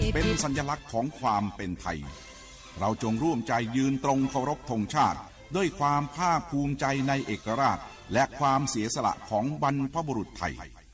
เป็นสัญลักษณ์ของความเป็นไทยเราจงร่วมใจยืนตรงเคารพธงชาติด้วยความภาคภูมิใจในเอกราชและความเสียสละของบรรพบุรุษไทย